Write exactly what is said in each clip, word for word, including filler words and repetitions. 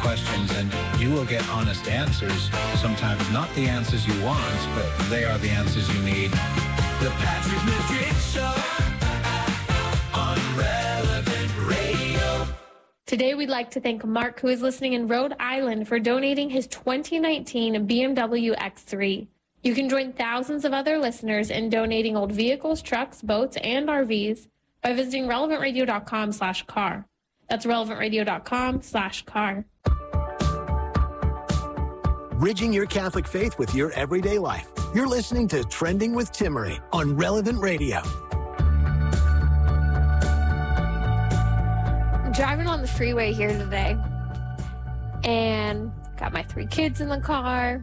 questions, and you will get honest answers. Sometimes not the answers you want, but they are the answers you need. The Patrick Madrid Show on Relevant Radio. Today, we'd like to thank Mark, who is listening in Rhode Island, for donating his twenty nineteen B M W X three. You can join thousands of other listeners in donating old vehicles, trucks, boats, and R Vs by visiting relevant radio dot com slash car. That's relevant radio dot com slash car. Bridging your Catholic faith with your everyday life. You're listening to Trending with Timmerie on Relevant Radio. Driving on the freeway here today, and got my three kids in the car,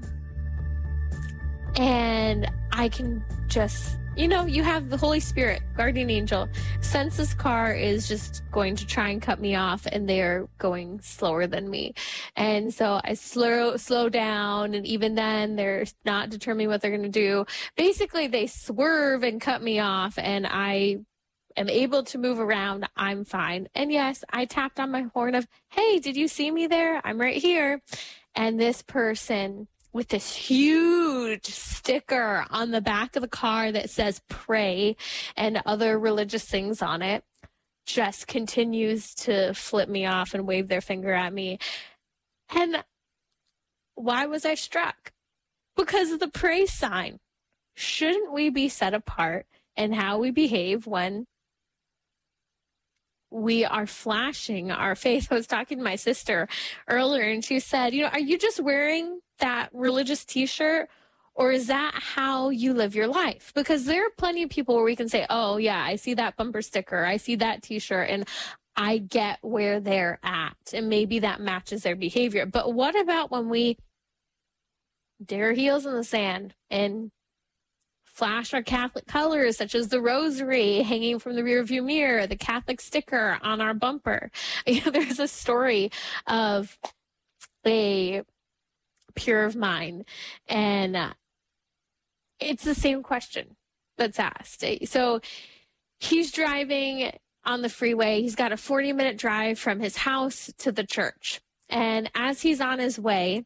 and I can just, you know, you have the Holy Spirit, guardian angel, sense this car is just going to try and cut me off, and they're going slower than me. And so I slow slow down, and even then they're not determining what they're going to do. Basically, they swerve and cut me off, and I am able to move around. I'm fine. And yes, I tapped on my horn of, hey, did you see me there? I'm right here. And this person with this huge sticker on the back of the car that says pray and other religious things on it just continues to flip me off and wave their finger at me. And why was I struck? Because of the praise sign. Shouldn't we be set apart in how we behave when we are flashing our faith? I was talking to my sister earlier, and she said, you know, are you just wearing that religious t-shirt, or is that how you live your life? Because there are plenty of people where we can say, oh yeah, I see that bumper sticker, I see that t-shirt, and I get where they're at, and maybe that matches their behavior. But what about when we dig our heels in the sand and flash our Catholic colors, such as the rosary hanging from the rearview mirror, the Catholic sticker on our bumper? You know, there's a story of a peer of mine, and uh, it's the same question that's asked. So he's driving on the freeway. He's got a forty minute drive from his house to the church. And as he's on his way,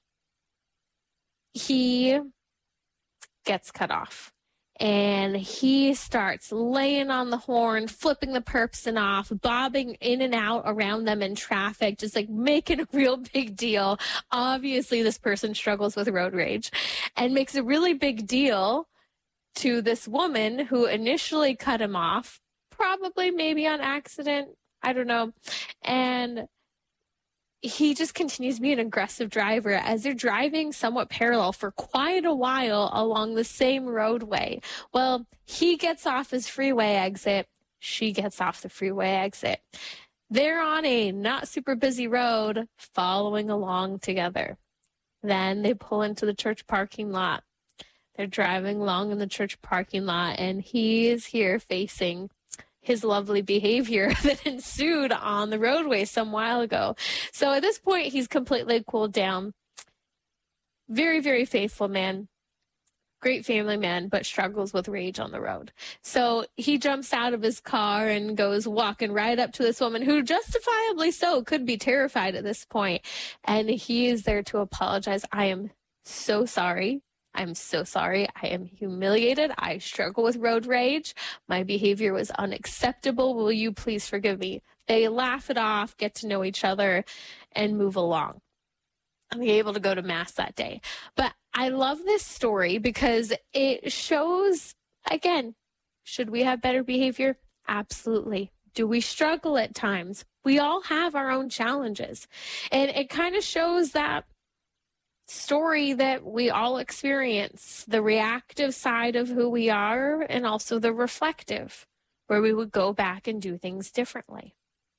he gets cut off, and he starts laying on the horn, flipping the person off, bobbing in and out around them in traffic, just like making a real big deal. Obviously, this person struggles with road rage and makes a really big deal to this woman who initially cut him off, probably maybe on accident, I don't know. And he just continues to be an aggressive driver as they're driving somewhat parallel for quite a while along the same roadway. Well, he gets off his freeway exit. She gets off the freeway exit. They're on a not super busy road following along together. Then they pull into the church parking lot. They're driving along in the church parking lot, and he is here facing his lovely behavior that ensued on the roadway some while ago. So at this point, he's completely cooled down. Very, very faithful man. Great family man, but struggles with rage on the road. So he jumps out of his car and goes walking right up to this woman who, justifiably so, could be terrified at this point. And he is there to apologize. I am so sorry. I'm so sorry. I am humiliated. I struggle with road rage. My behavior was unacceptable. Will you please forgive me? They laugh it off, get to know each other, and move along. I'm able to go to Mass that day. But I love this story because it shows, again, should we have better behavior? Absolutely. Do we struggle at times? We all have our own challenges. And it kind of shows that story that we all experience, the reactive side of who we are, and also the reflective, where we would go back and do things differently.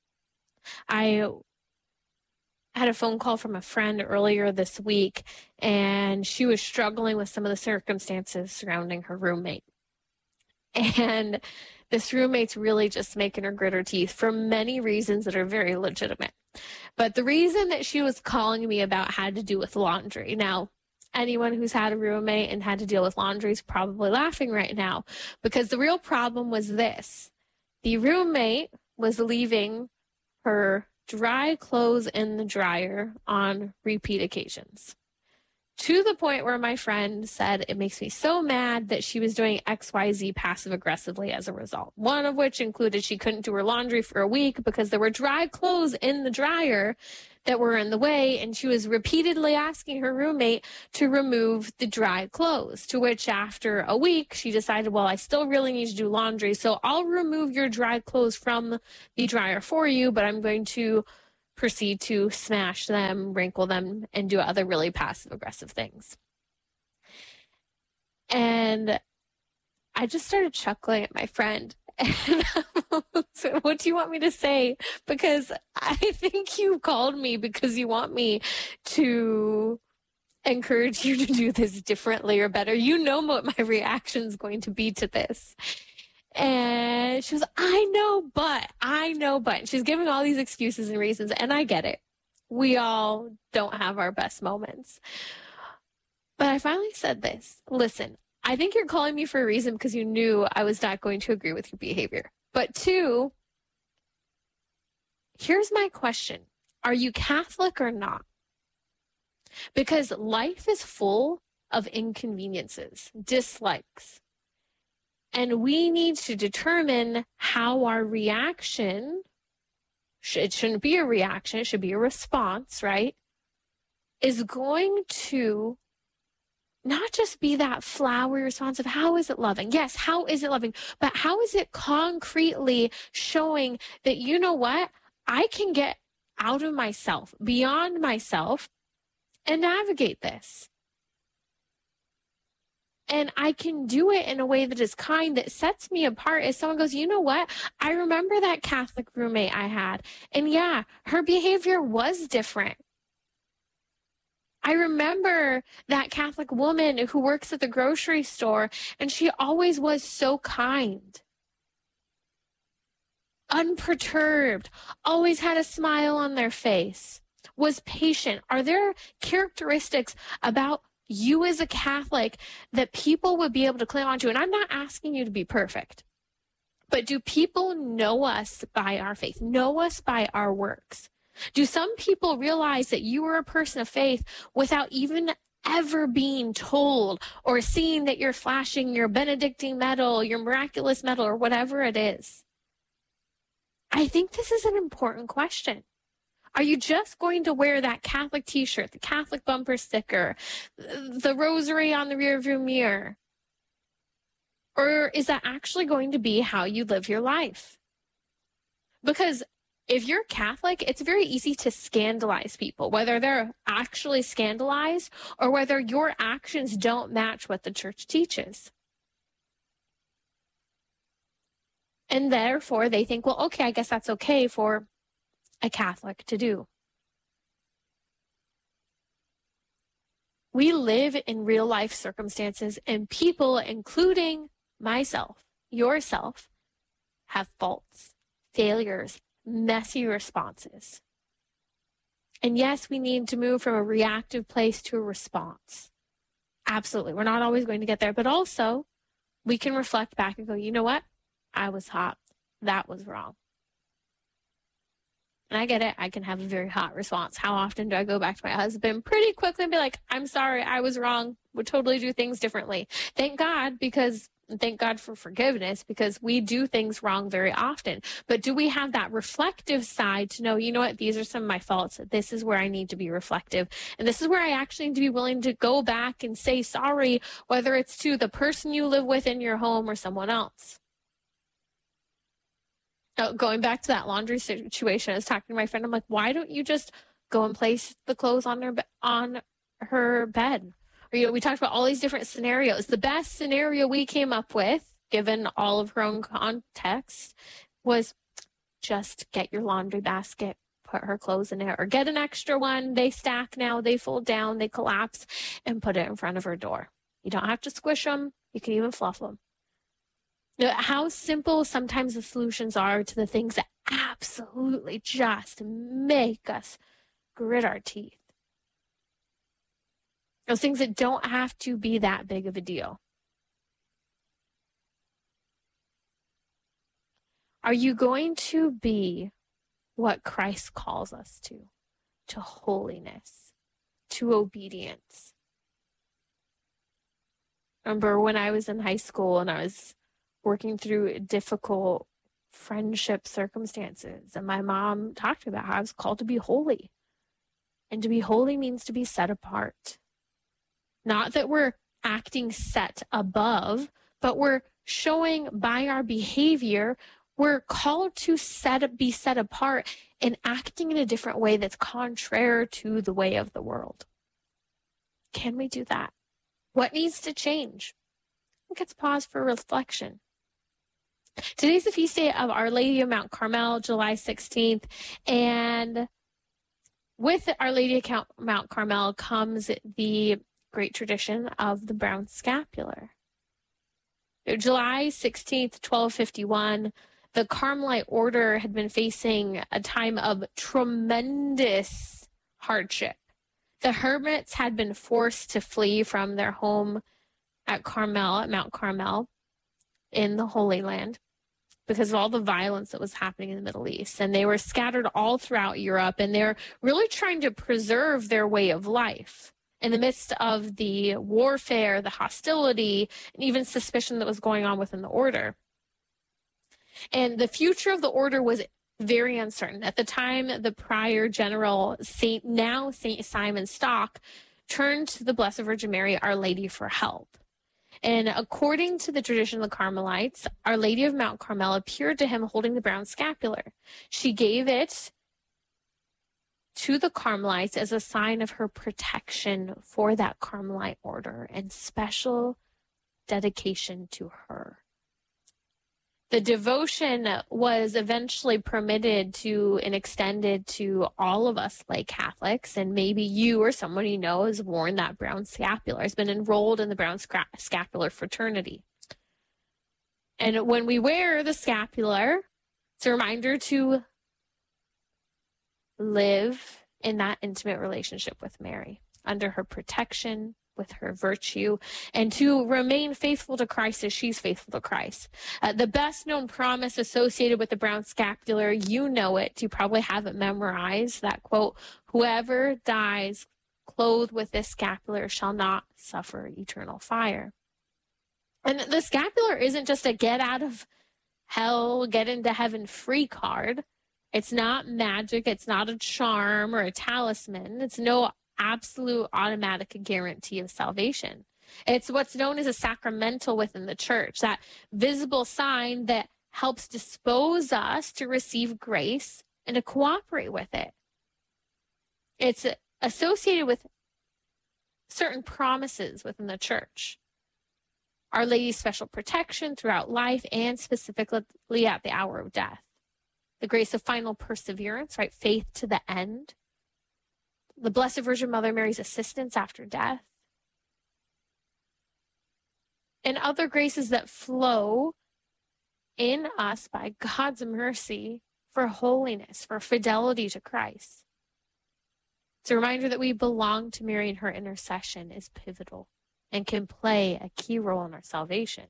I had a phone call from a friend earlier this week, and she was struggling with some of the circumstances surrounding her roommate. And this roommate's really just making her grit her teeth for many reasons that are very legitimate. But the reason that she was calling me about had to do with laundry. Now, anyone who's had a roommate and had to deal with laundry is probably laughing right now, because the real problem was this. The roommate was leaving her dry clothes in the dryer on repeat occasions. To the point where my friend said it makes me so mad that she was doing X Y Z passive aggressively as a result. One of which included she couldn't do her laundry for a week because there were dry clothes in the dryer that were in the way, and she was repeatedly asking her roommate to remove the dry clothes, to which after a week she decided, well, I still really need to do laundry, so I'll remove your dry clothes from the dryer for you, but I'm going to proceed to smash them, wrinkle them, and do other really passive-aggressive things. And I just started chuckling at my friend. And so what do you want me to say? Because I think you called me because you want me to encourage you to do this differently or better. You know what my reaction is going to be to this. And she was, I know, but, I know, but. And she's giving all these excuses and reasons, and I get it. We all don't have our best moments. But I finally said this. Listen, I think you're calling me for a reason because you knew I was not going to agree with your behavior. But two, here's my question. Are you Catholic or not? Because life is full of inconveniences, dislikes. And we need to determine how our reaction, it shouldn't be a reaction, it should be a response, right? Is going to not just be that flowery response of how is it loving? Yes, how is it loving? But how is it concretely showing that, you know what? I can get out of myself, beyond myself, and navigate this. And I can do it in a way that is kind, that sets me apart. As someone goes, you know what? I remember that Catholic roommate I had. And yeah, her behavior was different. I remember that Catholic woman who works at the grocery store, and she always was so kind, unperturbed, always had a smile on their face, was patient. Are there characteristics about you as a Catholic that people would be able to cling on to? And I'm not asking you to be perfect, but do people know us by our faith, know us by our works? Do some people realize that you are a person of faith without even ever being told or seeing that you're flashing your Benedictine medal, your miraculous medal, or whatever it is? I think this is an important question. Are you just going to wear that Catholic t-shirt, the Catholic bumper sticker, the rosary on the rearview mirror? Or is that actually going to be how you live your life? Because if you're Catholic, it's very easy to scandalize people, whether they're actually scandalized or whether your actions don't match what the church teaches. And therefore, they think, well, okay, I guess that's okay for a Catholic to do. We live in real life circumstances, and people, including myself, yourself, have faults, failures, messy responses. And yes, we need to move from a reactive place to a response. Absolutely. We're not always going to get there, but also we can reflect back and go, you know what? I was hot. That was wrong. And I get it. I can have a very hot response. How often do I go back to my husband pretty quickly and be like, I'm sorry, I was wrong. Would totally do things differently. Thank God, because thank God for forgiveness, because we do things wrong very often. But do we have that reflective side to know, you know what, these are some of my faults. This is where I need to be reflective. And this is where I actually need to be willing to go back and say sorry, whether it's to the person you live with in your home or someone else. Oh, going back to that laundry situation, I was talking to my friend. I'm like, why don't you just go and place the clothes on her, on her bed? Or, you know, we talked about all these different scenarios. The best scenario we came up with, given all of her own context, was just get your laundry basket, put her clothes in it, or get an extra one. They stack now, they fold down, they collapse, and put it in front of her door. You don't have to squish them. You can even fluff them. You know, how simple sometimes the solutions are to the things that absolutely just make us grit our teeth. Those things that don't have to be that big of a deal. Are you going to be what Christ calls us to, to holiness, to obedience. Remember when I was in high school and I was working through difficult friendship circumstances, and my mom talked about how I was called to be holy. And to be holy means to be set apart. Not that we're acting set above, but we're showing by our behavior, we're called to set be set apart and acting in a different way that's contrary to the way of the world. Can we do that? What needs to change? I think it's pause for reflection. Today's the feast day of Our Lady of Mount Carmel, July sixteenth, and with Our Lady of Mount Carmel comes the great tradition of the brown scapular. July sixteenth, twelve fifty-one, the Carmelite order had been facing a time of tremendous hardship. The hermits had been forced to flee from their home at Carmel, at Mount Carmel, in the Holy Land, because of all the violence that was happening in the Middle East. And they were scattered all throughout Europe, and they're really trying to preserve their way of life in the midst of the warfare, the hostility, and even suspicion that was going on within the order. And the future of the order was very uncertain. At the time, the prior general, Saint now Saint Simon Stock, turned to the Blessed Virgin Mary, Our Lady, for help. And according to the tradition of the Carmelites, Our Lady of Mount Carmel appeared to him holding the brown scapular. She gave it to the Carmelites as a sign of her protection for that Carmelite order and special dedication to her. The devotion was eventually permitted to and extended to all of us lay Catholics, and maybe you or someone you know has worn that brown scapular, has been enrolled in the brown scapular fraternity. And when we wear the scapular, it's a reminder to live in that intimate relationship with Mary, under her protection, with her virtue, and to remain faithful to Christ as she's faithful to Christ. Uh, the best known promise associated with the brown scapular, you know it, you probably have it memorized, that quote, "Whoever dies clothed with this scapular shall not suffer eternal fire." And the scapular isn't just a get out of hell, get into heaven free card. It's not magic. It's not a charm or a talisman. It's no absolute automatic guarantee of salvation. It's what's known as a sacramental within the church, that visible sign that helps dispose us to receive grace and to cooperate with it. It's associated with certain promises within the church. Our Lady's special protection throughout life and specifically at the hour of death. The grace of final perseverance, right? Faith to the end. The Blessed Virgin Mother Mary's assistance after death, and other graces that flow in us by God's mercy for holiness, for fidelity to Christ. It's a reminder that we belong to Mary, and her intercession is pivotal and can play a key role in our salvation.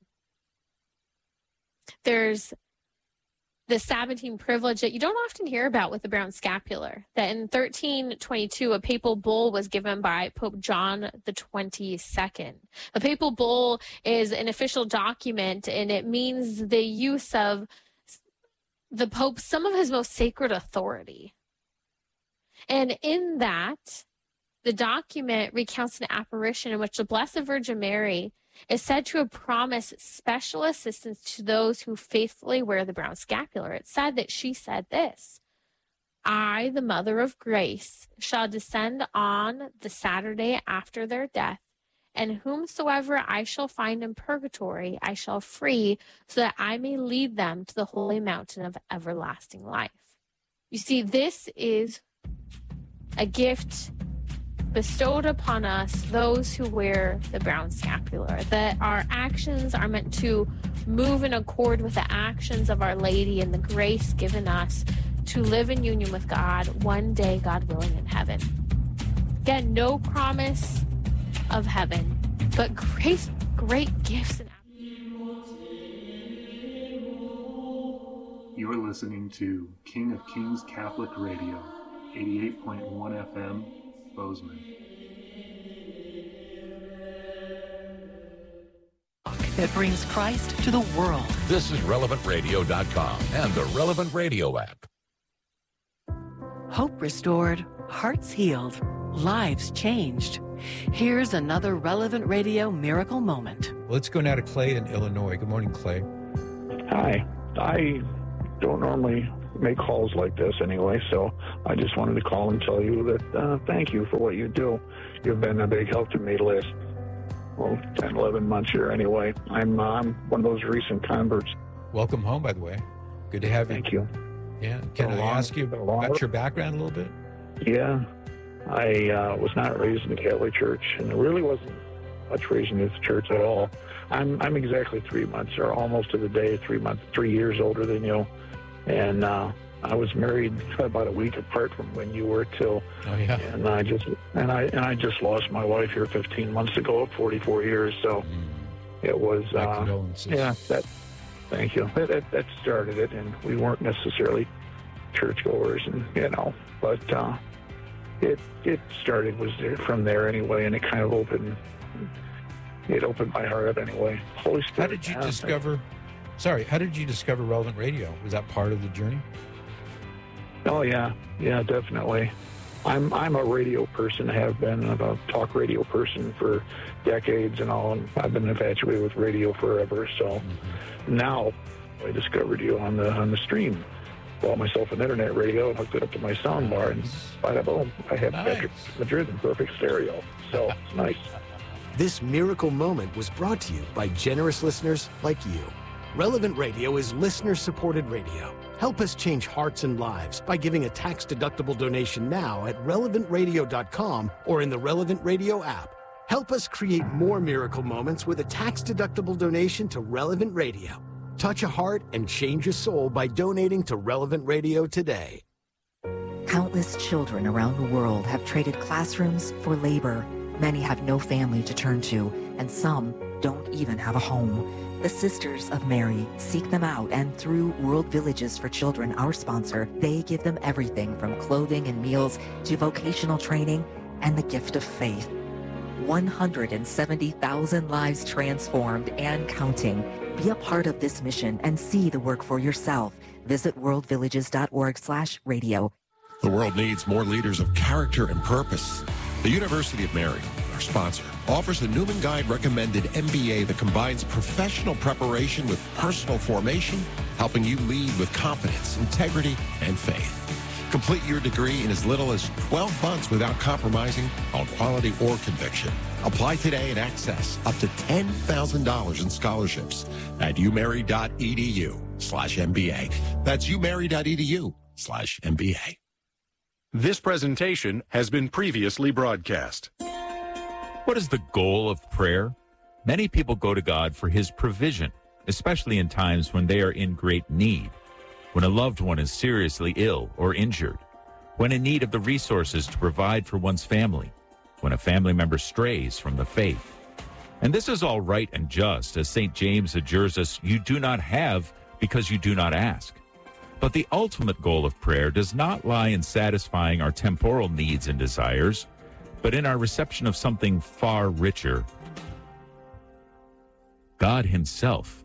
There's the Sabbatine privilege that you don't often hear about with the brown scapular, that in thirteen twenty-two, a papal bull was given by Pope John the twenty-second. A papal bull is an official document, and it means the use of the Pope's, some of his most sacred authority. And in that, the document recounts an apparition in which the Blessed Virgin Mary is said to have promised special assistance to those who faithfully wear the brown scapular. It's said that she said this: "I, the Mother of Grace, shall descend on the Saturday after their death, and whomsoever I shall find in purgatory I shall free, so that I may lead them to the holy mountain of everlasting life." You see, this is a gift bestowed upon us, those who wear the brown scapular, that our actions are meant to move in accord with the actions of Our Lady and the grace given us to live in union with God one day, God willing, in heaven. Again, no promise of heaven, but great, great gifts and You're listening to King of Kings Catholic Radio, eighty-eight point one F M, Bozeman. That brings Christ to the world. This is relevant radio dot com and the Relevant Radio app. Hope restored, hearts healed, lives changed. Here's another Relevant Radio miracle moment. Let's go now to Clay in Illinois. Good morning, Clay. Hi. I don't normally make calls like this anyway, so I just wanted to call and tell you that uh, thank you for what you do. You've been a big help to me the last, well, ten, eleven months here anyway. I'm, uh, I'm one of those recent converts. Welcome home, by the way. Good to have you. Thank you. Yeah. Can I long, ask you about your background a little bit? Yeah. I uh, was not raised in the Catholic Church, and really wasn't much raised in the church at all. I'm I'm exactly three months, or almost to the day, three months, three years older than you. And uh, I was married about a week apart from when you were too. Oh yeah. And I just and I and I just lost my wife here fifteen months ago at forty-four years. So Mm. it was My uh, condolences. yeah. That thank you. That, that that started it, and we weren't necessarily churchgoers, and you know, but uh, it it started was there from there anyway, and it kind of opened. It opened my heart up anyway. Holy Spirit. How did you yeah, discover, sorry, how did you discover Relevant Radio? Was that part of the journey? Oh yeah, yeah, definitely. I'm I'm a radio person. Have been a talk radio person for decades and all. And I've been infatuated with radio forever. So Mm-hmm. now I discovered you on the on the stream. Bought myself an internet radio and hooked it up to my sound bar, and bada boom, I have Nice. Patrick Madrid in perfect stereo. So it's nice. This miracle moment was brought to you by generous listeners like you. Relevant Radio is listener-supported radio. Help us change hearts and lives by giving a tax-deductible donation now at relevant radio dot com or in the Relevant Radio app. Help us create more miracle moments with a tax-deductible donation to Relevant Radio. Touch a heart and change a soul by donating to Relevant Radio today. Countless children around the world have traded classrooms for labor. Many have no family to turn to, and some don't even have a home. The Sisters of Mary seek them out, and through World Villages for Children, our sponsor, they give them everything from clothing and meals to vocational training and the gift of faith. one hundred seventy thousand lives transformed and counting. Be a part of this mission and see the work for yourself. Visit world villages dot org slash radio. The world needs more leaders of character and purpose. The University of Mary, our sponsor, offers a Newman Guide recommended M B A that combines professional preparation with personal formation, helping you lead with confidence, integrity, and faith. Complete your degree in as little as twelve months without compromising on quality or conviction. Apply today and access up to ten thousand dollars in scholarships at umary dot e d u slash M B A. That's umary dot e d u slash M B A. This presentation has been previously broadcast. What is the goal of prayer? Many people go to God for his provision, especially in times when they are in great need, when a loved one is seriously ill or injured, when in need of the resources to provide for one's family, when a family member strays from the faith. And this is all right and just, as Saint James adjures us, you do not have because you do not ask. But the ultimate goal of prayer does not lie in satisfying our temporal needs and desires, but in our reception of something far richer, God himself.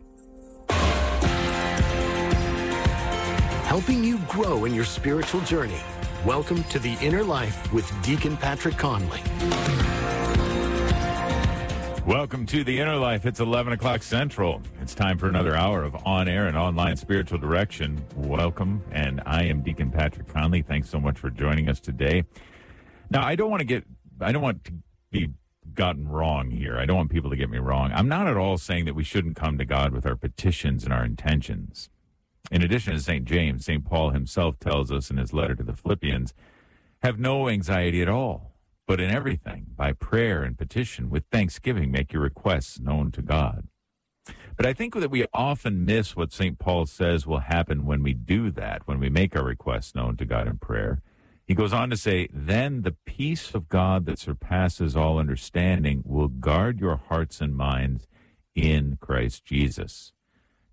Helping you grow in your spiritual journey. Welcome to The Inner Life with Deacon Patrick Conley. Welcome to The Inner Life. It's eleven o'clock Central. It's time for another hour of on-air and online spiritual direction. Welcome, and I am Deacon Patrick Conley. Thanks so much for joining us today. Now, I don't want to get, I don't want to be gotten wrong here. I don't want people to get me wrong. I'm not at all saying that we shouldn't come to God with our petitions and our intentions. In addition to Saint James, Saint Paul himself tells us in his letter to the Philippians, have no anxiety at all, but in everything, by prayer and petition, with thanksgiving, make your requests known to God. But I think that we often miss what Saint Paul says will happen when we do that, when we make our requests known to God in prayer. He goes on to say, then the peace of God that surpasses all understanding will guard your hearts and minds in Christ Jesus.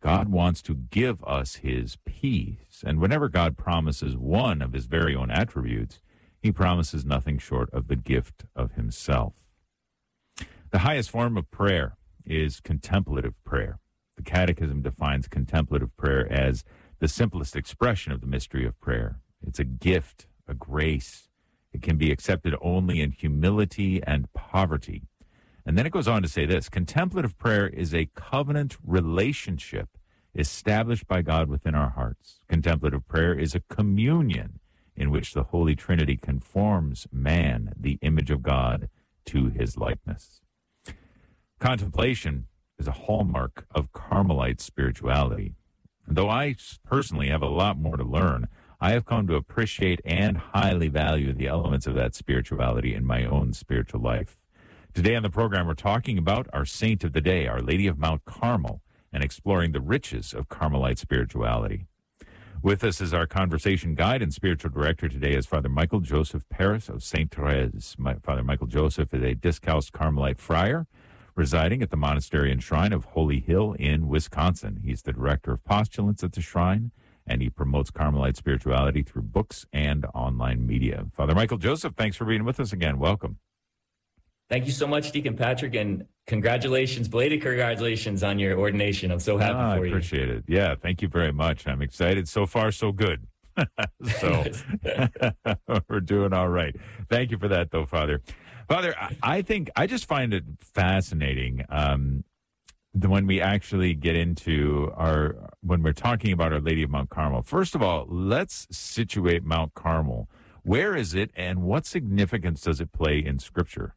God wants to give us his peace. And whenever God promises one of his very own attributes, he promises nothing short of the gift of himself. The highest form of prayer is contemplative prayer. The Catechism defines contemplative prayer as the simplest expression of the mystery of prayer. It's a gift, a grace. It can be accepted only in humility and poverty. And then it goes on to say this: contemplative prayer is a covenant relationship established by God within our hearts. Contemplative prayer is a communion in which the Holy Trinity conforms man, the image of God, to his likeness. Contemplation is a hallmark of Carmelite spirituality. Though I personally have a lot more to learn, I have come to appreciate and highly value the elements of that spirituality in my own spiritual life. Today on the program, we're talking about our saint of the day, Our Lady of Mount Carmel, and exploring the riches of Carmelite spirituality. With us is our conversation guide and spiritual director today is Father Michael Joseph Paris of Saint Therese. My, Father Michael Joseph is a Discalced Carmelite friar residing at the monastery and shrine of Holy Hill in Wisconsin. He's the director of postulants at the shrine, and he promotes Carmelite spirituality through books and online media. Father Michael Joseph, thanks for being with us again. Welcome. Thank you so much, Deacon Patrick, and congratulations, belated congratulations on your ordination. I'm so happy ah, for you. I appreciate it. Yeah, thank you very much. I'm excited. So far, so good. So we're doing all right. Thank you for that, though, Father. Father, I think I just find it fascinating um, when we actually get into our, when we're talking about Our Lady of Mount Carmel. First of all, let's situate Mount Carmel. Where is it, and what significance does it play in Scripture?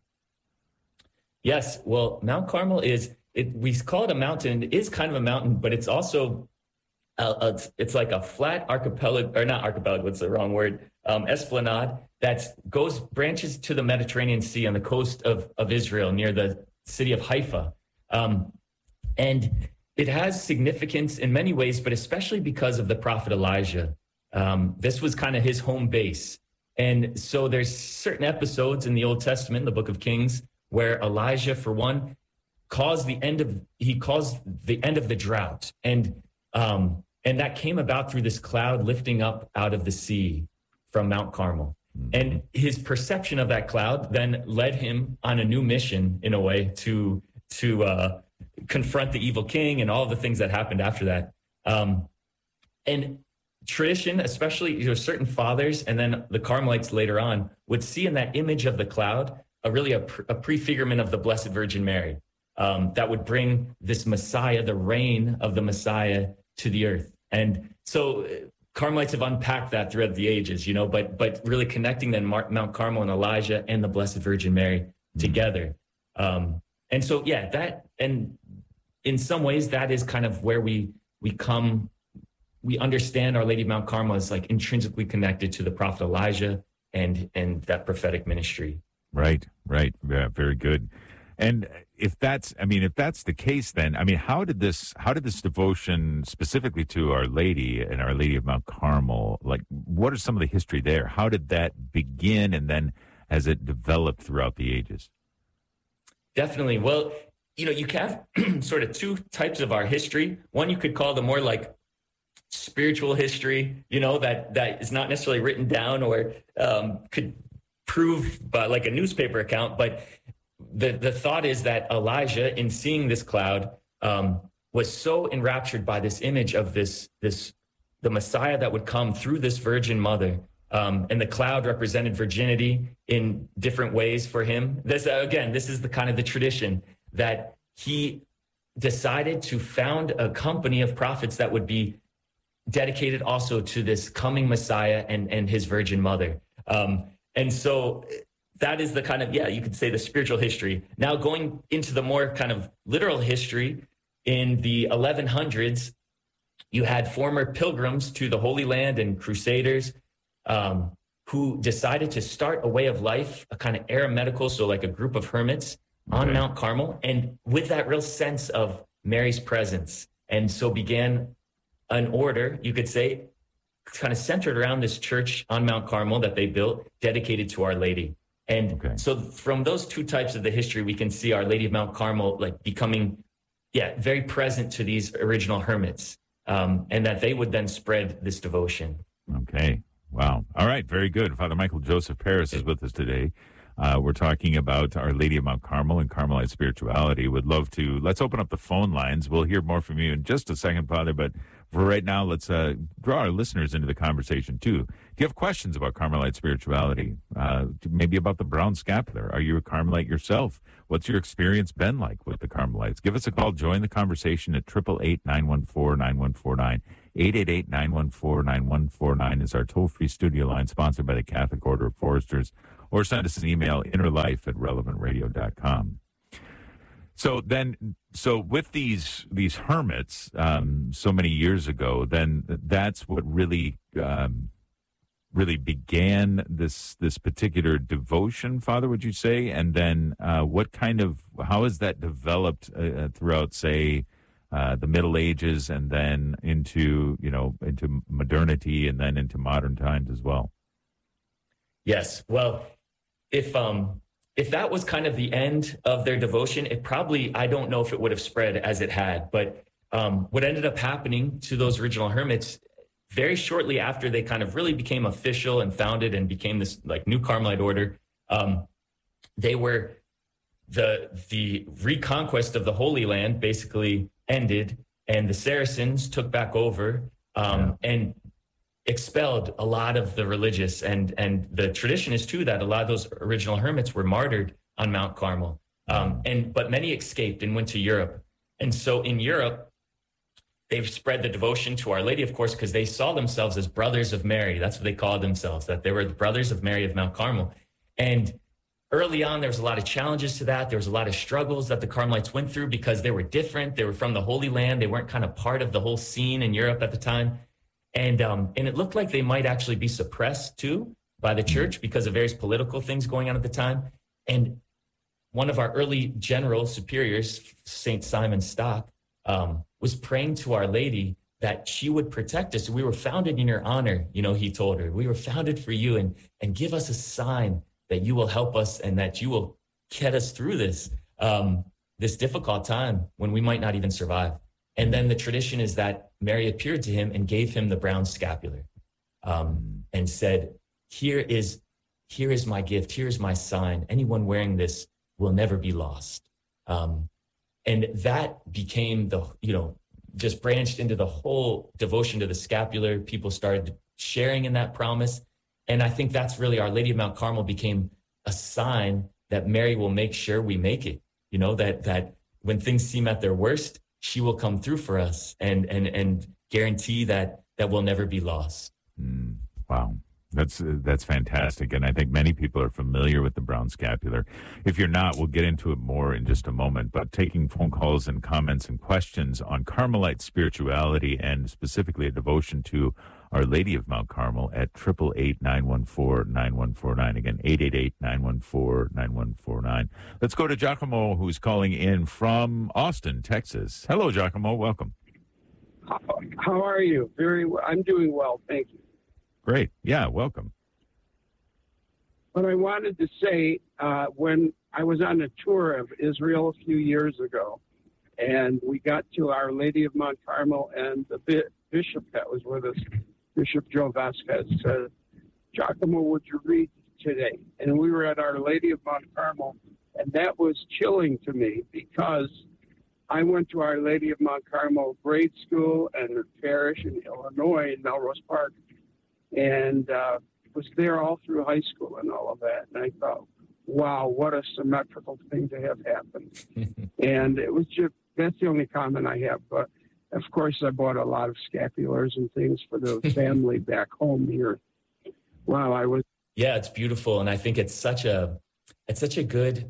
Yes, well, Mount Carmel is, it, we call it a mountain. It is kind of a mountain, but it's also, uh, uh, it's like a flat archipelago, or not archipelago, what's the wrong word, um, esplanade that goes, branches to the Mediterranean Sea on the coast of, of Israel near the city of Haifa. Um, and it has significance in many ways, but especially because of the prophet Elijah. Um, this was kind of his home base. And so there's certain episodes in the Old Testament, in the book of Kings, where Elijah, for one, caused the end of he caused the end of the drought, and um, and that came about through this cloud lifting up out of the sea from Mount Carmel. And his perception of that cloud then led him on a new mission, in a way, to to uh, confront the evil king and all the things that happened after that. Um, and tradition, especially you know, certain fathers, and then the Carmelites later on, would see in that image of the cloud a really a, a prefigurement of the Blessed Virgin Mary um, that would bring this Messiah, the reign of the Messiah, to the earth. And so Carmelites have unpacked that throughout the ages, you know, but but really connecting then Mar- Mount Carmel and Elijah and the Blessed Virgin Mary mm-hmm. together. Um, and so, yeah, that, and in some ways that is kind of where we we come, we understand Our Lady of Mount Carmel is like intrinsically connected to the prophet Elijah and and that prophetic ministry. Right, right. Yeah, very good. And if that's, I mean, if that's the case, then, I mean, how did this, how did this devotion specifically to Our Lady and Our Lady of Mount Carmel, like, what is some of the history there? How did that begin, and then has it developed throughout the ages? Definitely. Well, you know, you have sort of two types of our history. One you could call the more like spiritual history, you know, that that is not necessarily written down or um, could prove by like a newspaper account, but the the thought is that Elijah, in seeing this cloud, um, was so enraptured by this image of this this the Messiah that would come through this Virgin Mother, um, and the cloud represented virginity in different ways for him. This again, this is the kind of the tradition that he decided to found a company of prophets that would be dedicated also to this coming Messiah and and his Virgin Mother. Um, And so that is the kind of, yeah, you could say the spiritual history. Now going into the more kind of literal history, in the eleven hundreds, you had former pilgrims to the Holy Land and crusaders um, who decided to start a way of life, a kind of eremitical, so like a group of hermits on okay. Mount Carmel, and with that real sense of Mary's presence. And so began an order, you could say, kind of centered around this church on Mount Carmel that they built, dedicated to Our Lady. And okay. so from those two types of the history, we can see Our Lady of Mount Carmel like becoming yeah, very present to these original hermits, um, and that they would then spread this devotion. Okay. Wow. All right. Very good. Father Michael Joseph Parris is with us today. Uh, we're talking about Our Lady of Mount Carmel and Carmelite spirituality. Would love to, let's open up the phone lines. We'll hear more from you in just a second, Father, but for right now, let's uh, draw our listeners into the conversation, too. Do you have questions about Carmelite spirituality? Uh, maybe about the brown scapular? Are you a Carmelite yourself? What's your experience been like with the Carmelites? Give us a call. Join the conversation at eight eight eight, nine one four, nine one four nine. eight eight eight, nine one four, nine one four nine is our toll-free studio line, sponsored by the Catholic Order of Foresters. Or send us an email, innerlife at relevant radio dot com. So then, so with these these hermits, um, so many years ago, then that's what really um, really began this this particular devotion, Father, would you say? And then, uh, what kind of how has that developed uh, throughout, say, uh, the Middle Ages, and then into you know into modernity, and then into modern times as well? Yes, well. If um if that was kind of the end of their devotion, it probably, I don't know if it would have spread as it had. But um, what ended up happening to those original hermits, very shortly after they kind of really became official and founded and became this like new Carmelite order, um, they were the the reconquest of the Holy Land basically ended, and the Saracens took back over um, yeah. and expelled a lot of the religious, and and the tradition is too that a lot of those original hermits were martyred on Mount Carmel, um, and but many escaped and went to Europe. And so in Europe, they've spread the devotion to Our Lady, of course, because they saw themselves as brothers of Mary. That's what they called themselves, that they were the brothers of Mary of Mount Carmel. And early on, there was a lot of challenges to that. There was a lot of struggles that the Carmelites went through because they were different. They were from the Holy Land. They weren't kind of part of the whole scene in Europe at the time. And um, and it looked like they might actually be suppressed, too, by the church because of various political things going on at the time. And one of our early general superiors, Saint Simon Stock, um, was praying to Our Lady that she would protect us. We were founded in your honor, you know, he told her. We were founded for you, and, and give us a sign that you will help us and that you will get us through this, um, this difficult time when we might not even survive. And then the tradition is that Mary appeared to him and gave him the brown scapular, um, and said, here is, here is my gift. Here is my sign. Anyone wearing this will never be lost. Um, and that became the, you know, just branched into the whole devotion to the scapular. People started sharing in that promise. And I think that's really Our Lady of Mount Carmel became a sign that Mary will make sure we make it. You know, that, that when things seem at their worst, she will come through for us and and and guarantee that that we'll never be lost. Mm, wow. That's uh, that's fantastic. And I think many people are familiar with the brown scapular. If you're not, we'll get into it more in just a moment. But taking phone calls and comments and questions on Carmelite spirituality and specifically a devotion to Our Lady of Mount Carmel at eight eight eight, nine one four, nine one four nine. Again, eight eight eight, nine one four, nine one four nine. Let's go to Giacomo, who's calling in from Austin, Texas. Hello, Giacomo. Welcome. How are you? Very well. I'm doing well. Thank you. Great. Yeah, welcome. But I wanted to say, uh, when I was on a tour of Israel a few years ago, and we got to Our Lady of Mount Carmel, and the bi- bishop that was with us, Bishop Joe Vasquez, said, Giacomo, would you read today? And we were at Our Lady of Mount Carmel, and that was chilling to me because I went to Our Lady of Mount Carmel grade school and parish in Illinois, in Melrose Park, and uh, was there all through high school and all of that. And I thought, wow, what a symmetrical thing to have happened. And it was just, that's the only comment I have. But of course, I bought a lot of scapulars and things for the family back home here while I was. Yeah, it's beautiful. And I think it's such a, it's such a good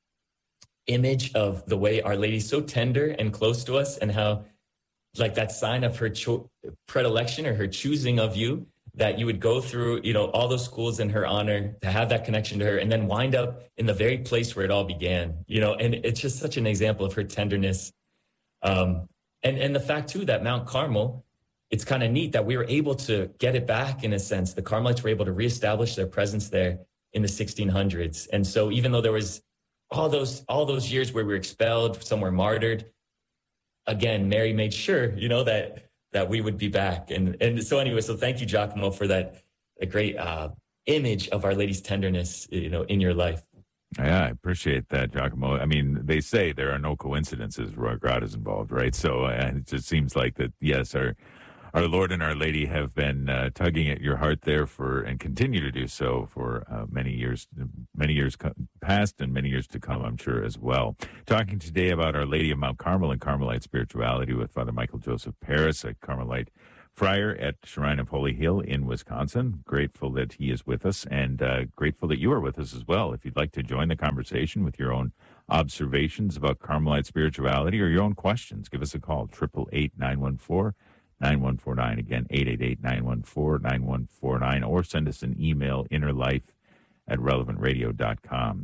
image of the way Our Lady's so tender and close to us, and how like that sign of her cho- predilection or her choosing of you, that you would go through, you know, all those schools in her honor, to have that connection to her, and then wind up in the very place where it all began, you know, and it's just such an example of her tenderness. Um, and, and the fact, too, that Mount Carmel, it's kind of neat that we were able to get it back in a sense. The Carmelites were able to reestablish their presence there in the sixteen hundreds. And so even though there was all those all those years where we were expelled, some were martyred, again, Mary made sure, you know, that that we would be back. And and so anyway, so thank you, Giacomo, for that a great uh, image of Our Lady's tenderness, you know, in your life. Yeah, I appreciate that, Giacomo. I mean, they say there are no coincidences where God is involved, right? So uh, it just seems like that, yes, our our Lord and Our Lady have been uh, tugging at your heart there for, and continue to do so for uh, many years, many years co- past and many years to come, I'm sure, as well. Talking today about Our Lady of Mount Carmel and Carmelite spirituality with Father Michael Joseph Parris, a Carmelite friar at Shrine of Holy Hill in Wisconsin. Grateful that he is with us, and uh, grateful that you are with us as well. If you'd like to join the conversation with your own observations about Carmelite spirituality or your own questions, give us a call, eight eight eight, nine one four, nine one four nine. Again, eight eight eight, nine one four, nine one four nine, or send us an email, innerlife at relevant radio dot com.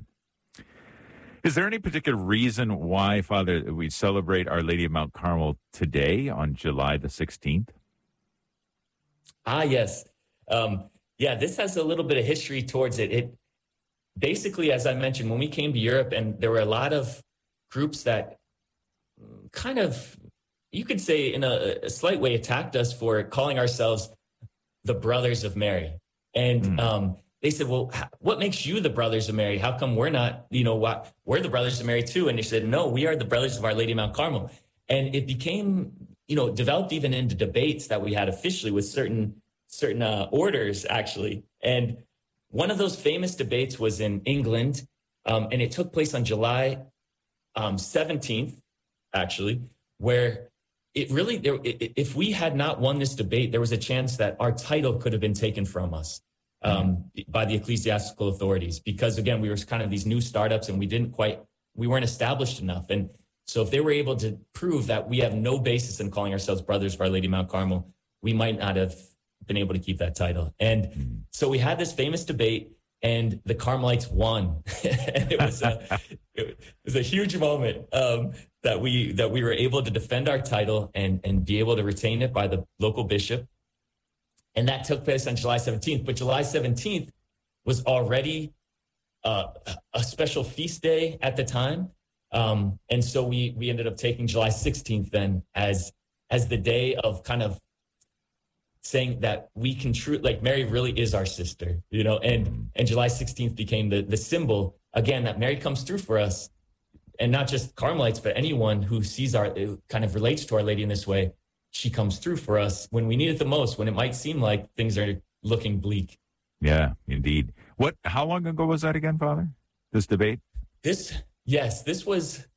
Is there any particular reason why, Father, we celebrate Our Lady of Mount Carmel today on July the sixteenth? Ah, yes. Um, yeah, this has a little bit of history towards it. It basically, as I mentioned, when we came to Europe, and there were a lot of groups that kind of, you could say in a, a slight way, attacked us for calling ourselves the Brothers of Mary. And mm. um, they said, well, what makes you the Brothers of Mary? How come we're not, you know, what, we're the Brothers of Mary too? And they said, no, we are the Brothers of Our Lady of Mount Carmel. And it became, you know, developed even into debates that we had officially with certain certain uh, orders, actually. And one of those famous debates was in England, um, and it took place on July um, seventeenth, actually, where it really, there, it, if we had not won this debate, there was a chance that our title could have been taken from us um, by the ecclesiastical authorities, because, again, we were kind of these new startups, and we didn't quite, we weren't established enough. And so if they were able to prove that we have no basis in calling ourselves Brothers of Our Lady of Mount Carmel, we might not have been able to keep that title. And so we had this famous debate, and the Carmelites won. And it was a, it was a huge moment um, that we that we were able to defend our title and and be able to retain it by the local bishop. And that took place on July seventeenth. But July seventeenth was already uh, a special feast day at the time. Um, and so we we ended up taking July sixteenth then as as the day of kind of saying that we can true, like Mary really is our sister, you know, and and July sixteenth became the the symbol, again, that Mary comes through for us, and not just Carmelites, but anyone who sees our, kind of relates to Our Lady in this way. She comes through for us when we need it the most, when it might seem like things are looking bleak. Yeah, indeed. What? How long ago was that again, Father? This debate? This, yes, this was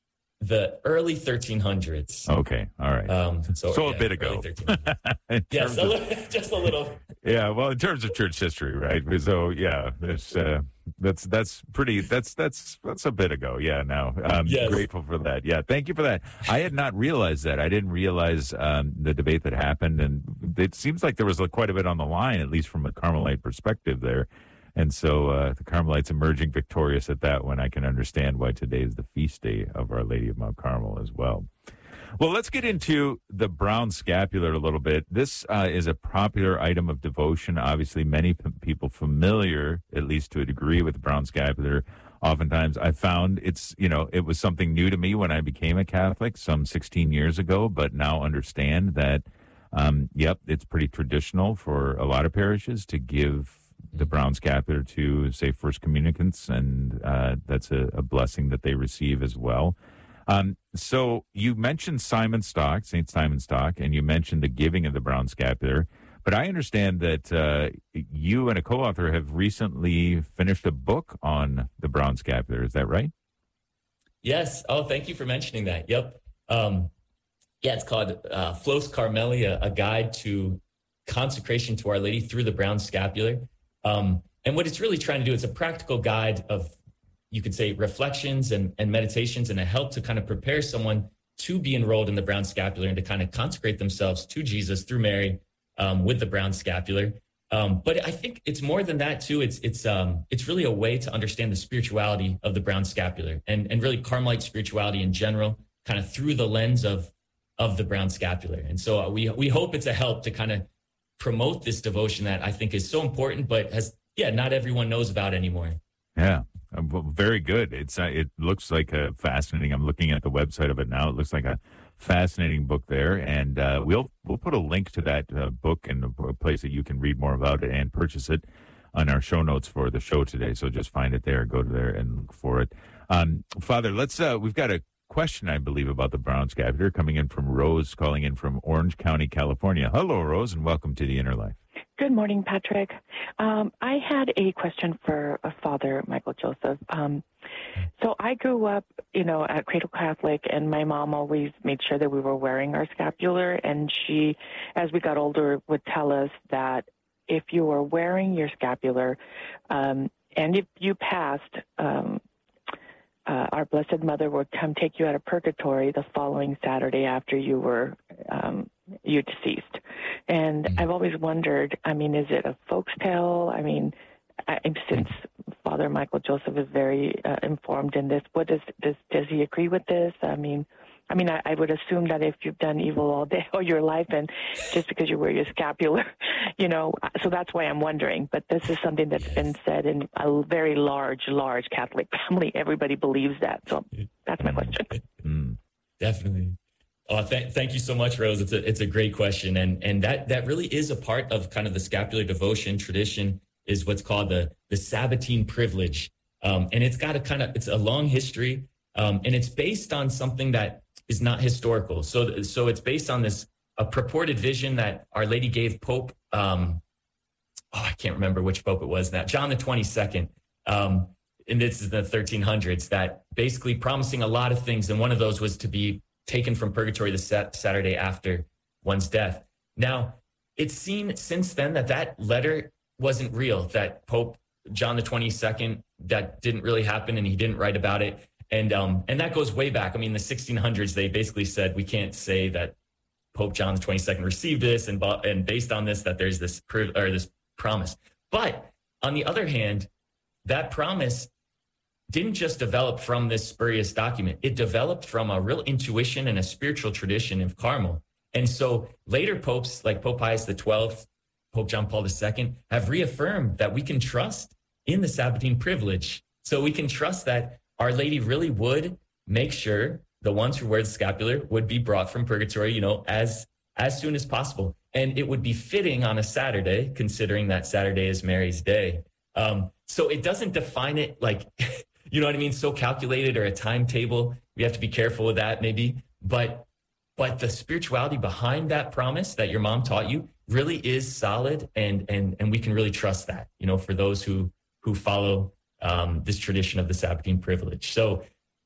the early thirteen hundreds. Okay, all right. Um, so so yeah, a bit ago. Yes, a little, just a little. Yeah, well, in terms of church history, right? So yeah, that's uh, that's that's pretty. That's that's that's a bit ago. Yeah. Now, I'm yes. grateful for that. Yeah, thank you for that. I had not realized that. I didn't realize um, the debate that happened, and it seems like there was quite a bit on the line, at least from a Carmelite perspective there. And so uh, the Carmelites emerging victorious at that one. I can understand why today is the feast day of Our Lady of Mount Carmel as well. Well, let's get into the brown scapular a little bit. This uh, is a popular item of devotion. Obviously, many p- people familiar, at least to a degree, with the brown scapular. Oftentimes, I found it's, you know, it was something new to me when I became a Catholic some sixteen years ago, but now understand that, um, yep, it's pretty traditional for a lot of parishes to give the brown scapular to, say, first communicants, and uh, that's a, a blessing that they receive as well. Um, so you mentioned Simon Stock, Saint Simon Stock, and you mentioned the giving of the brown scapular, but I understand that uh, you and a co-author have recently finished a book on the brown scapular. Is that right? Yes. Oh, thank you for mentioning that. Yep. Um, yeah, it's called uh, Flos Carmeli, a, a guide to consecration to Our Lady through the brown scapular. Um, and what it's really trying to do, it's a practical guide of, you could say, reflections and, and meditations, and a help to kind of prepare someone to be enrolled in the brown scapular and to kind of consecrate themselves to Jesus through Mary um, with the brown scapular. Um, but I think it's more than that too. It's it's um, it's really a way to understand the spirituality of the brown scapular and, and really Carmelite spirituality in general, kind of through the lens of of the brown scapular. And so uh, we we hope it's a help to kind of promote this devotion that I think is so important, but has yeah not everyone knows about anymore. Yeah. Well, very good. It's uh, it looks like a fascinating. I'm looking at the website of it now. It looks like a fascinating book there, and uh, we'll we'll put a link to that uh, book and a place that you can read more about it and purchase it on our show notes for the show today. So just find it there, go to there and look for it. Um, Father, let's. Uh, we've got a question, I believe, about the brown scapular coming in from Rose, calling in from Orange County, California. Hello, Rose, and welcome to the Inner Life. Good morning, Patrick. Um, I had a question for uh, Father Michael Joseph. Um, so I grew up, you know, at Cradle Catholic, and my mom always made sure that we were wearing our scapular. And she, as we got older, would tell us that if you were wearing your scapular, um, and if you passed, um, uh, our Blessed Mother would come take you out of purgatory the following Saturday after you were um, you deceased. And mm-hmm. I've always wondered, I mean, is it a folk's tale? I mean, I, since Father Michael Joseph is very uh, informed in this, what does, does does he agree with this? I mean, I mean, I, I would assume that if you've done evil all day, all your life, and just because you wear your scapular, you know, so that's why I'm wondering. But this is something that's yes. been said in a very large, large Catholic family. Everybody believes that. So that's my question. Mm, definitely. Oh, th- thank you so much, Rose. It's a it's a great question, and and that that really is a part of kind of the scapular devotion tradition. Is what's called the the Sabbatine privilege, um, and it's got a kind of it's a long history, um, and it's based on something that is not historical. So so it's based on this a purported vision that Our Lady gave Pope. Um, oh, I can't remember which Pope it was now. John the twenty-second, um, and this is the thirteen hundreds. That basically promising a lot of things, and one of those was to be taken from purgatory the sat- Saturday after one's death. Now, it's seen since then that that letter wasn't real, that Pope John the twenty-second, that didn't really happen, and he didn't write about it. And um, and that goes way back. I mean, the sixteen hundreds, they basically said, we can't say that Pope John the twenty-second received this, and and based on this, that there's this, or this promise. But on the other hand, that promise didn't just develop from this spurious document. It developed from a real intuition and a spiritual tradition of Carmel. And so later popes like Pope Pius the twelfth, Pope John Paul the second, have reaffirmed that we can trust in the Sabbatine privilege. So we can trust that Our Lady really would make sure the ones who wear the scapular would be brought from purgatory, you know, as as soon as possible. And it would be fitting on a Saturday, considering that Saturday is Mary's day. Um, so it doesn't define it like... You know what I mean? So calculated, or a timetable. We have to be careful with that maybe. But but the spirituality behind that promise that your mom taught you really is solid, and and and we can really trust that, you know, for those who who follow um, this tradition of the Sabbatine privilege. So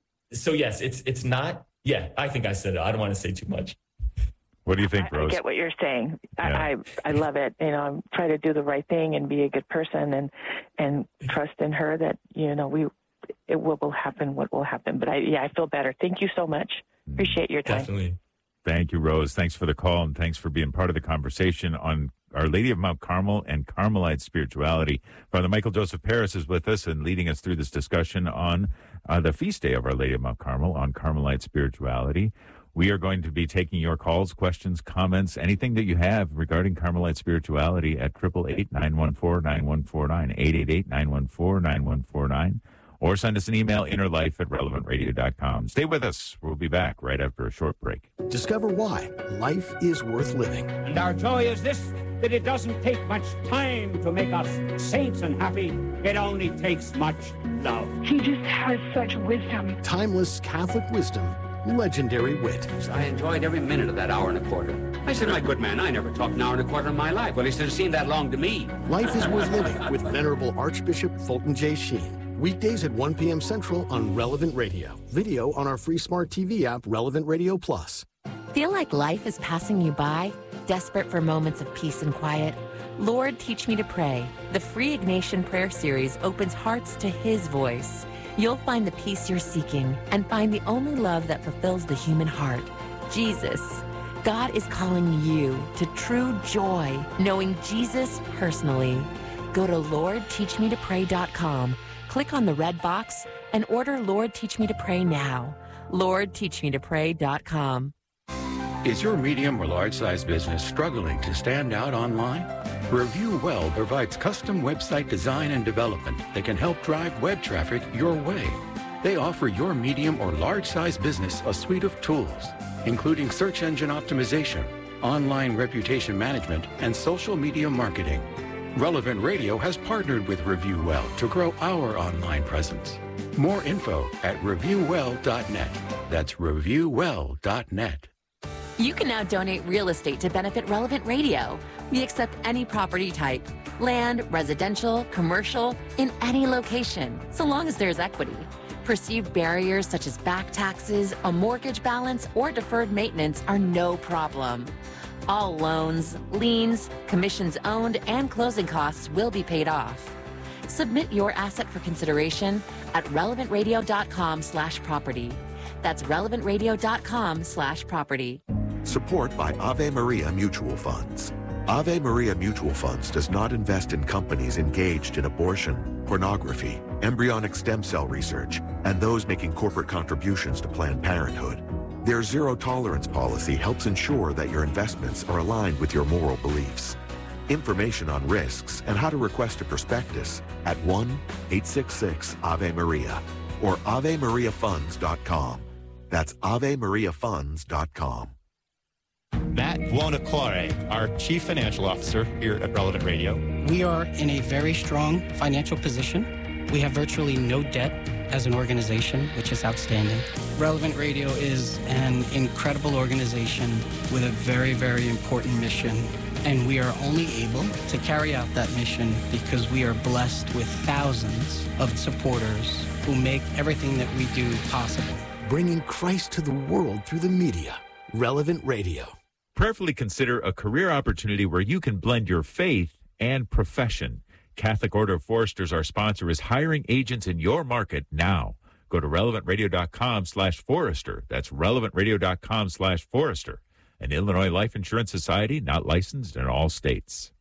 so yes, it's it's not, yeah, I think I said it. I don't want to say too much. What do you think, Rose? I get what you're saying. Yeah. I, I I love it. You know, I'm trying to do the right thing and be a good person, and and trust in her that, you know, we it will, will happen what will happen. But I, yeah, I feel better. Thank you so much. Appreciate your time. Definitely. Thank you, Rose. Thanks for the call, and thanks for being part of the conversation on Our Lady of Mount Carmel and Carmelite spirituality. Father Michael Joseph Parris is with us and leading us through this discussion on uh, the feast day of Our Lady of Mount Carmel on Carmelite spirituality. We are going to be taking your calls, questions, comments, anything that you have regarding Carmelite spirituality at eight eight eight, nine one four, nine one four nine, eight eight eight, nine one four, nine one four nine. Or send us an email, innerlife at relevant radio dot com. Stay with us. We'll be back right after a short break. Discover why life is worth living. And our joy is this, that it doesn't take much time to make us saints and happy. It only takes much love. He just has such wisdom. Timeless Catholic wisdom, legendary wit. I enjoyed every minute of that hour and a quarter. I said, my good man, I never talked an hour and a quarter in my life. Well, he said, it seemed that long to me. Life is worth living with Venerable Archbishop Fulton J. Sheen. Weekdays at one p.m. Central on Relevant Radio. Video on our free smart T V app, Relevant Radio Plus. Feel like life is passing you by? Desperate for moments of peace and quiet? Lord, Teach Me to Pray. The free Ignatian Prayer Series opens hearts to His voice. You'll find the peace you're seeking and find the only love that fulfills the human heart, Jesus. God is calling you to true joy, knowing Jesus personally. Go to lord teach me to pray dot com. Click on the red box and order Lord Teach Me to Pray now. lord teach me to pray dot com. Is your medium or large-size business struggling to stand out online? Review Well provides custom website design and development that can help drive web traffic your way. They offer your medium or large-size business a suite of tools. including search engine optimization, online reputation management, and social media marketing. Relevant Radio has partnered with ReviewWell to grow our online presence. More info at review well dot net. That's review well dot net. You can now donate real estate to benefit Relevant Radio. We accept any property type, land, residential, commercial, in any location, so long as there's equity. Perceived barriers such as back taxes, a mortgage balance, or deferred maintenance are no problem. All loans, liens, commissions owned, and closing costs will be paid off. Submit your asset for consideration at relevant radio dot com slash property. That's relevant radio dot com slash property. Support by Ave Maria Mutual Funds. Ave Maria Mutual Funds does not invest in companies engaged in abortion, pornography, embryonic stem cell research, and those making corporate contributions to Planned Parenthood. Their zero-tolerance policy helps ensure that your investments are aligned with your moral beliefs. Information on risks and how to request a prospectus at one eight six six Ave Maria or ave maria funds dot com. That's ave maria funds dot com. Matt Buonocore, our Chief Financial Officer here at Relevant Radio. We are in a very strong financial position. We have virtually no debt as an organization, which is outstanding. Relevant Radio is an incredible organization with a very, very important mission. And we are only able to carry out that mission because we are blessed with thousands of supporters who make everything that we do possible. Bringing Christ to the world through the media. Relevant Radio. Prayerfully consider a career opportunity where you can blend your faith and profession. Catholic Order of Foresters, our sponsor, is hiring agents in your market now. Go to relevant radio dot com slash forester. That's relevant radio dot com slash forester. An Illinois Life Insurance Society, not licensed in all states.